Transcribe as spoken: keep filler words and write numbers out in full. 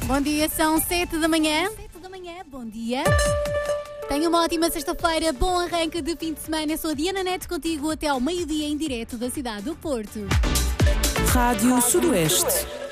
Bom dia, são sete da manhã. sete da manhã, bom dia. Tenha uma ótima sexta-feira, bom arranque de fim de semana. Eu sou a Diana Neto, contigo até ao meio-dia em direto da cidade do Porto. Rádio Sudoeste.